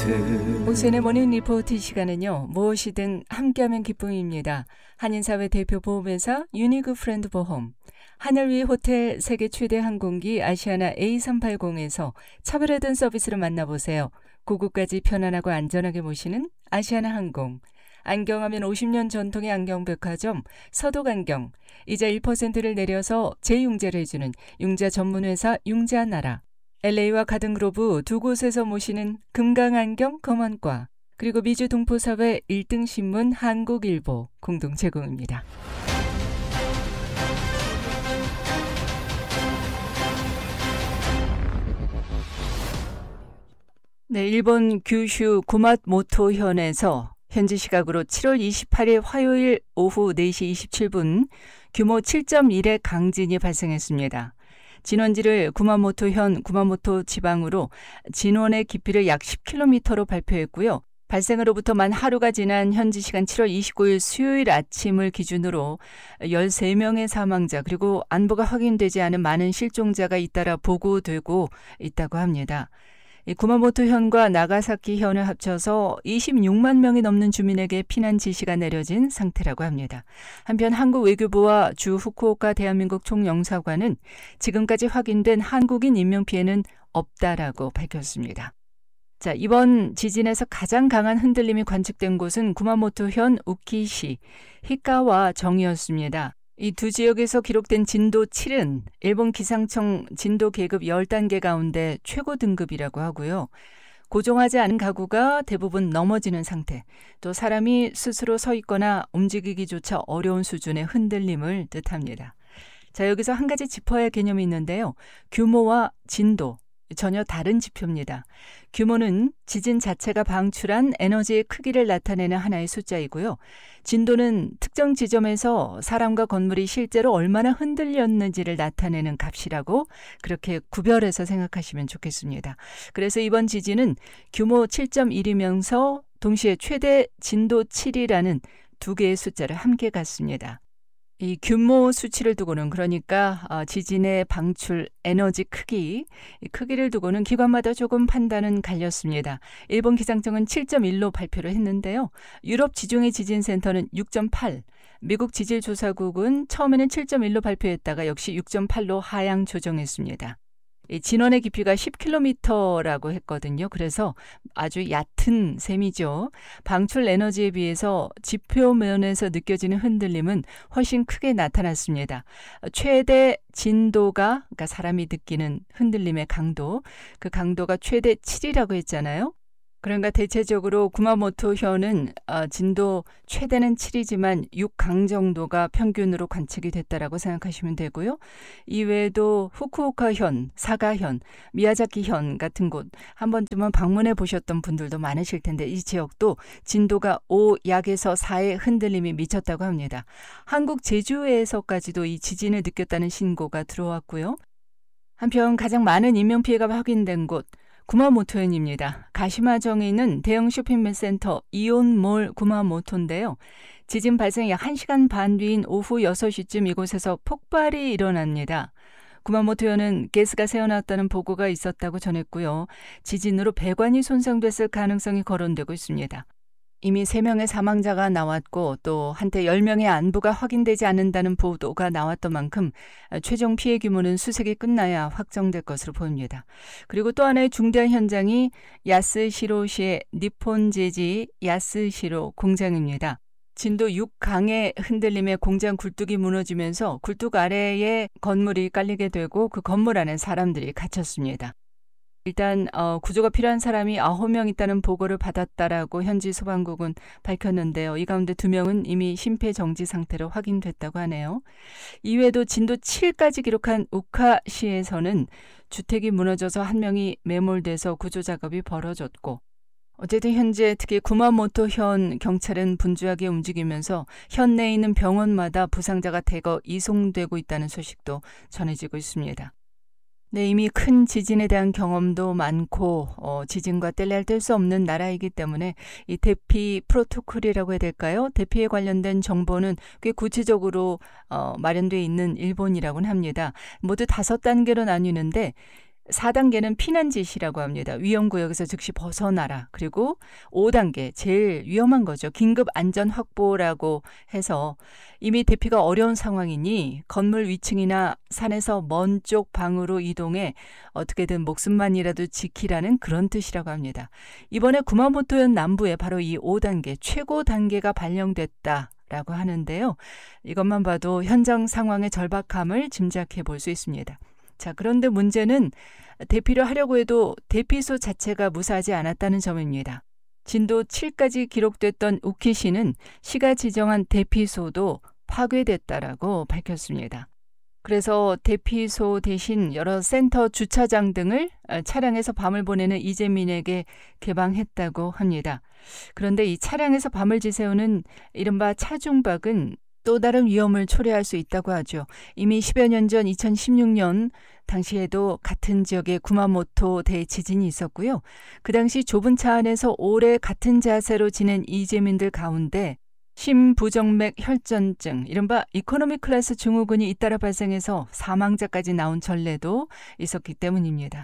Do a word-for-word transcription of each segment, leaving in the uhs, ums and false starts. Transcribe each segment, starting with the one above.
오선의 모닝 리포트 시간은요, 무엇이든 함께하면 기쁨입니다. 한인사회 대표 보험회사 유니그 프렌드 보험, 하늘 위 호텔 세계 최대 항공기 아시아나 에이 삼백팔십에서 차별화된 서비스를 만나보세요. 고국까지 편안하고 안전하게 모시는 아시아나 항공, 안경하면 오십 년 전통의 안경백화점 서독안경, 이자 일 퍼센트를 내려서 재융자를 해주는 융자 전문회사 융자나라, 엘에이와 가든그로브 두 곳에서 모시는 금강안경 검언과, 그리고 미주 동포사회 일 등 신문 한국일보 공동 제공입니다. 네, 일본 규슈 구마모토현에서 현지 시각으로 칠월 이십팔일 화요일 오후 네 시 이십칠 분 규모 칠 점 일의 강진이 발생했습니다. 진원지를 구마모토현 구마모토 지방으로 진원의 깊이를 약 십 킬로미터로 발표했고요. 발생으로부터 만 하루가 지난 현지 시간 칠월 이십구일 수요일 아침을 기준으로 열세 명의 사망자, 그리고 안부가 확인되지 않은 많은 실종자가 잇따라 보고되고 있다고 합니다. 구마모토현과 나가사키현을 합쳐서 이십육만 명이 넘는 주민에게 피난 지시가 내려진 상태라고 합니다. 한편 한국 외교부와 주 후쿠오카 대한민국 총영사관은 지금까지 확인된 한국인 인명피해는 없다라고 밝혔습니다. 자, 이번 지진에서 가장 강한 흔들림이 관측된 곳은 구마모토현 우키시, 히카와 정이었습니다. 이 두 지역에서 기록된 진도 칠은 일본 기상청 진도 계급 십 단계 가운데 최고 등급이라고 하고요. 고정하지 않은 가구가 대부분 넘어지는 상태, 또 사람이 스스로 서 있거나 움직이기조차 어려운 수준의 흔들림을 뜻합니다. 자, 여기서 한 가지 짚어야 할 개념이 있는데요. 규모와 진도, 전혀 다른 지표입니다. 규모는 지진 자체가 방출한 에너지의 크기를 나타내는 하나의 숫자이고요. 진도는 특정 지점에서 사람과 건물이 실제로 얼마나 흔들렸는지를 나타내는 값이라고 그렇게 구별해서 생각하시면 좋겠습니다. 그래서 이번 지진은 규모 칠 점 일이면서 동시에 최대 진도 칠이라는 두 개의 숫자를 함께 갖습니다. 이 규모 수치를 두고는, 그러니까 지진의 방출 에너지 크기, 이 크기를 두고는 기관마다 조금 판단은 갈렸습니다. 일본 기상청은 칠 점 일로 발표를 했는데요. 유럽 지중해 지진센터는 육 점 팔, 미국 지질조사국은 처음에는 칠 점 일로 발표했다가 역시 육 점 팔로 하향 조정했습니다. 이 진원의 깊이가 십 킬로미터라고 했거든요. 그래서 아주 얕은 셈이죠. 방출 에너지에 비해서 지표면에서 느껴지는 흔들림은 훨씬 크게 나타났습니다. 최대 진도가, 그러니까 사람이 느끼는 흔들림의 강도, 그 강도가 최대 칠이라고 했잖아요. 그러니까 대체적으로 구마모토현은 진도 최대는 칠이지만 육 강 정도가 평균으로 관측이 됐다라고 생각하시면 되고요. 이외에도 후쿠오카현, 사가현, 미야자키현 같은 곳 한 번쯤은 방문해 보셨던 분들도 많으실 텐데, 이 지역도 진도가 오 약에서 사의 흔들림이 미쳤다고 합니다. 한국 제주에서까지도 이 지진을 느꼈다는 신고가 들어왔고요. 한편 가장 많은 인명피해가 확인된 곳, 구마모토현입니다. 가시마정에 있는 대형 쇼핑센터 이온몰 구마모토인데요. 지진 발생 약 한 시간 반 뒤인 오후 여섯 시쯤 이곳에서 폭발이 일어납니다. 구마모토현은 가스가 새어나왔다는 보고가 있었다고 전했고요. 지진으로 배관이 손상됐을 가능성이 거론되고 있습니다. 이미 세 명의 사망자가 나왔고, 또 한때 열 명의 안부가 확인되지 않는다는 보도가 나왔던 만큼 최종 피해 규모는 수색이 끝나야 확정될 것으로 보입니다. 그리고 또 하나의 중대한 현장이 야스시로시의 니폰제지 야스시로 공장입니다. 진도 육 강의 흔들림에 공장 굴뚝이 무너지면서 굴뚝 아래에 건물이 깔리게 되고 그 건물 안에 사람들이 갇혔습니다. 일단 어, 구조가 필요한 사람이 아홉 명 있다는 보고를 받았다라고 현지 소방국은 밝혔는데요. 이 가운데 두 명은 이미 심폐정지 상태로 확인됐다고 하네요. 이외에도 진도 칠까지 기록한 우카시에서는 주택이 무너져서 한 명이 매몰돼서 구조 작업이 벌어졌고, 어쨌든 현재 특히 구마모토현 경찰은 분주하게 움직이면서 현 내에 있는 병원마다 부상자가 대거 이송되고 있다는 소식도 전해지고 있습니다. 네, 이미 큰 지진에 대한 경험도 많고 어, 지진과 뗄래야 뗄 수 없는 나라이기 때문에 이 대피 프로토콜이라고 해야 될까요? 대피에 관련된 정보는 꽤 구체적으로 어, 마련되어 있는 일본이라고는 합니다. 모두 다섯 단계로 나뉘는데 사 단계는 피난 지시라고 합니다. 위험구역에서 즉시 벗어나라. 그리고 오 단계, 제일 위험한 거죠. 긴급 안전 확보라고 해서 이미 대피가 어려운 상황이니 건물 위층이나 산에서 먼 쪽 방으로 이동해 어떻게든 목숨만이라도 지키라는 그런 뜻이라고 합니다. 이번에 구마모토현 남부에 바로 이 오 단계, 최고 단계가 발령됐다. 라고 하는데요. 이것만 봐도 현장 상황의 절박함을 짐작해 볼 수 있습니다. 자, 그런데 문제는 대피를 하려고 해도 대피소 자체가 무사하지 않았다는 점입니다. 진도 칠까지 기록됐던 우키시는 시가 지정한 대피소도 파괴됐다라고 밝혔습니다. 그래서 대피소 대신 여러 센터 주차장 등을 차량에서 밤을 보내는 이재민에게 개방했다고 합니다. 그런데 이 차량에서 밤을 지새우는 이른바 차중박은 또 다른 위험을 초래할 수 있다고 하죠. 이미 십여 년 전 이천십육 년 당시에도 같은 지역에 구마모토 대지진이 있었고요. 그 당시 좁은 차 안에서 오래 같은 자세로 지낸 이재민들 가운데 심부정맥 혈전증, 이른바 이코노미 클래스 증후군이 잇따라 발생해서 사망자까지 나온 전례도 있었기 때문입니다.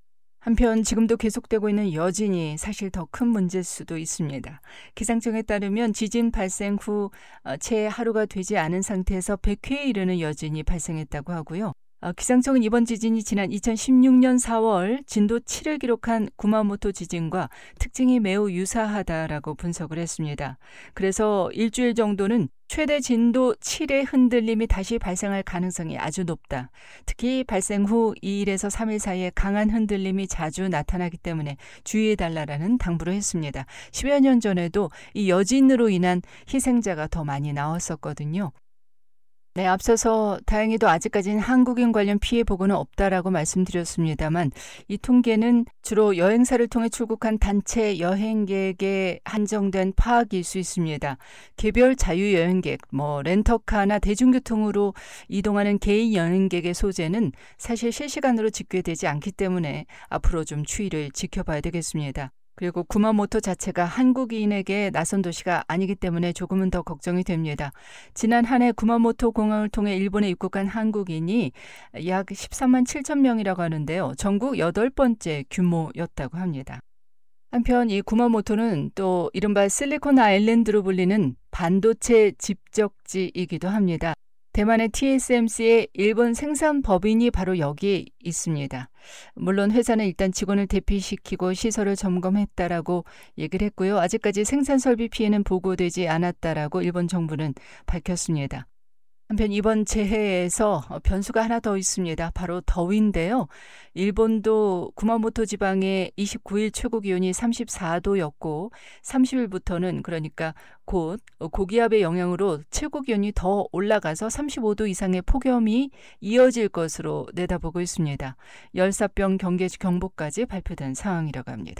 한편 지금도 계속되고 있는 여진이 사실 더 큰 문제일 수도 있습니다. 기상청에 따르면 지진 발생 후 채 하루가 되지 않은 상태에서 백 회에 이르는 여진이 발생했다고 하고요. 기상청은 이번 지진이 지난 이천십육 년 사월 진도 칠을 기록한 구마모토 지진과 특징이 매우 유사하다라고 분석을 했습니다. 그래서 일주일 정도는 최대 진도 칠의 흔들림이 다시 발생할 가능성이 아주 높다. 특히 발생 후 이 일에서 삼 일 사이에 강한 흔들림이 자주 나타나기 때문에 주의해달라는 당부를 했습니다. 십여 년 전에도 이 여진으로 인한 희생자가 더 많이 나왔었거든요. 네, 앞서서 다행히도 아직까지는 한국인 관련 피해 보고는 없다라고 말씀드렸습니다만 이 통계는 주로 여행사를 통해 출국한 단체 여행객에 한정된 파악일 수 있습니다. 개별 자유여행객, 뭐 렌터카나 대중교통으로 이동하는 개인 여행객의 소재는 사실 실시간으로 집계되지 않기 때문에 앞으로 좀 추이를 지켜봐야 되겠습니다. 그리고 구마모토 자체가 한국인에게 낯선 도시가 아니기 때문에 조금은 더 걱정이 됩니다. 지난 한 해 구마모토 공항을 통해 일본에 입국한 한국인이 약 십삼만 칠천 명이라고 하는데요. 전국 여덟 번째 규모였다고 합니다. 한편 이 구마모토는 또 이른바 실리콘 아일랜드로 불리는 반도체 집적지이기도 합니다. 대만의 티에스엠씨의 일본 생산 법인이 바로 여기에 있습니다. 물론 회사는 일단 직원을 대피시키고 시설을 점검했다라고 얘기를 했고요. 아직까지 생산 설비 피해는 보고되지 않았다라고 일본 정부는 밝혔습니다. 한편 이번 재해에서 변수가 하나 더 있습니다. 바로 더위인데요. 일본도 구마모토 지방의 이십구 일 최고 기온이 삼십사 도였고 삼십 일부터는 그러니까 곧 고기압의 영향으로 최고 기온이 더 올라가서 삼십오 도 이상의 폭염이 이어질 것으로 내다보고 있습니다. 열사병 경계 경보까지 발표된 상황이라고 합니다.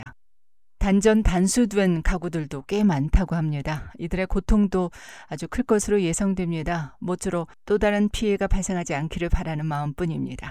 단전 단수된 가구들도 꽤 많다고 합니다. 이들의 고통도 아주 클 것으로 예상됩니다. 모쪼록 또 다른 피해가 발생하지 않기를 바라는 마음뿐입니다.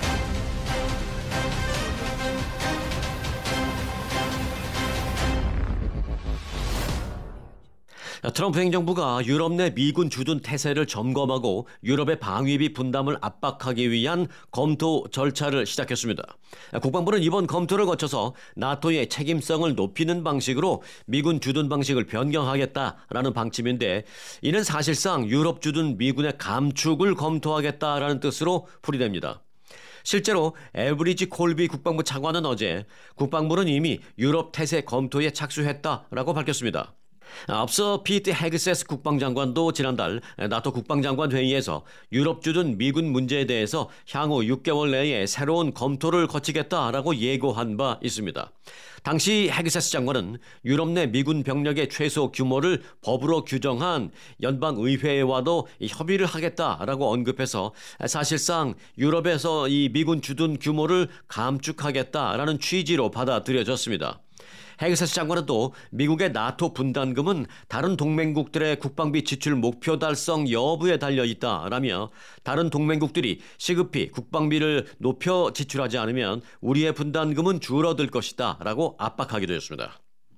트럼프 행정부가 유럽 내 미군 주둔 태세를 점검하고 유럽의 방위비 분담을 압박하기 위한 검토 절차를 시작했습니다. 국방부는 이번 검토를 거쳐서 나토의 책임성을 높이는 방식으로 미군 주둔 방식을 변경하겠다라는 방침인데 이는 사실상 유럽 주둔 미군의 감축을 검토하겠다라는 뜻으로 풀이됩니다. 실제로 에브리지 콜비 국방부 차관은 어제 국방부는 이미 유럽 태세 검토에 착수했다라고 밝혔습니다. 앞서 피트 헤그세스 국방장관도 지난달 나토 국방장관 회의에서 유럽 주둔 미군 문제에 대해서 향후 육 개월 내에 새로운 검토를 거치겠다라고 예고한 바 있습니다. 당시 헤그세스 장관은 유럽 내 미군 병력의 최소 규모를 법으로 규정한 연방의회와도 협의를 하겠다라고 언급해서 사실상 유럽에서 이 미군 주둔 규모를 감축하겠다라는 취지로 받아들여졌습니다. 헤그세스 장관은 또 미국의 나토 분담금은 다른 동맹국들의 국방비 지출 목표 달성 여부에 달려있다라며 다른 동맹국들이 시급히 국방비를 높여 지출하지 않으면 우리의 분담금은 줄어들 것이다 라고 압박하기도 했습니다.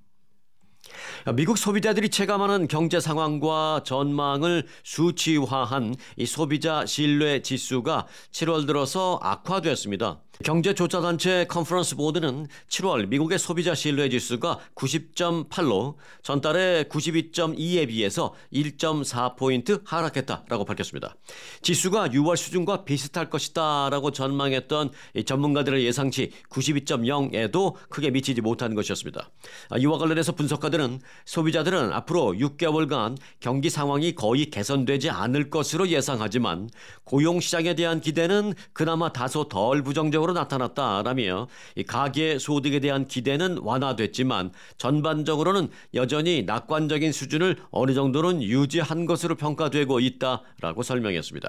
미국 소비자들이 체감하는 경제 상황과 전망을 수치화한 이 소비자 신뢰 지수가 칠월 들어서 악화되었습니다. 경제조사단체 컨퍼런스 보드는 칠월 미국의 소비자 신뢰 지수가 구십 점 팔로 전달의 구십이 점 이에 비해서 일 점 사 포인트 하락했다라고 밝혔습니다. 지수가 유월 수준과 비슷할 것이다라고 전망했던 전문가들의 예상치 구십이 점 영에도 크게 미치지 못한 것이었습니다. 이와 관련해서 분석가들은 소비자들은 앞으로 육 개월간 경기 상황이 거의 개선되지 않을 것으로 예상하지만 고용시장에 대한 기대는 그나마 다소 덜 부정적으로 나타났다라며 가계 소득에 대한 기대는 완화됐지만 전반적으로는 여전히 낙관적인 수준을 어느 정도는 유지한 것으로 평가되고 있다라고 설명했습니다.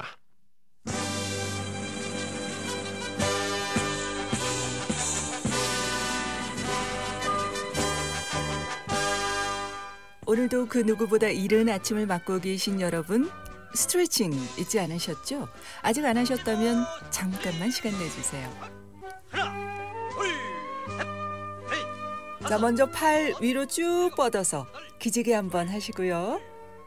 오늘도 그 누구보다 이른 아침을 맞고 계신 여러분, 스트레칭 잊지 않으셨죠? 아직 안 하셨다면 잠깐만 시간 내주세요. 자, 먼저 팔 위로 쭉 뻗어서 기지개 한번 하시고요.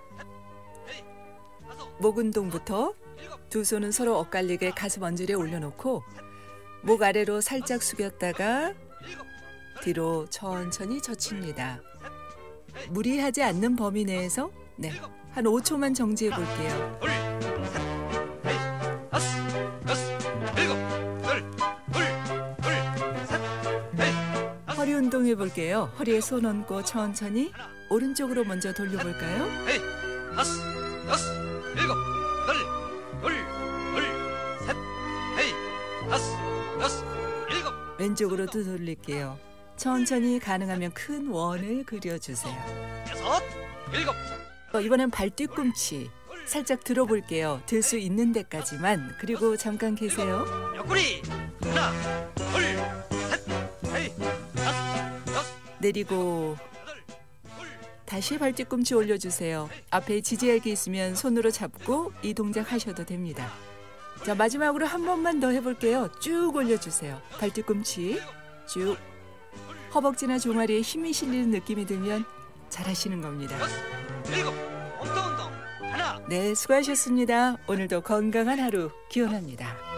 목 운동부터 두 손은 서로 엇갈리게 가슴 언저리에 올려놓고 목 아래로 살짝 숙였다가 뒤로 천천히 젖힙니다. 무리하지 않는 범위 내에서 네, 한 오 초만 정지해 볼게요. 허리 운동해 볼게요. 허리에 손 얹고 천천히 오른쪽으로 먼저 돌려볼까요? 왼쪽으로도 돌릴게요. 천천히 가능하면 큰 원을 그려주세요. 어, 이번엔 발 뒤꿈치 살짝 들어볼게요. 들 수 있는 데까지만. 그리고 잠깐 계세요. 옆구리 하나, 둘, 셋, 넷, 다섯, 여섯. 내리고 다시 발 뒤꿈치 올려주세요. 앞에 지지할게 있으면 손으로 잡고 이 동작 하셔도 됩니다. 자, 마지막으로 한 번만 더 해볼게요. 쭉 올려주세요. 발 뒤꿈치 쭉. 허벅지나 종아리에 힘이 실리는 느낌이 들면 잘하시는 겁니다. 네, 수고하셨습니다. 오늘도 건강한 하루 기원합니다.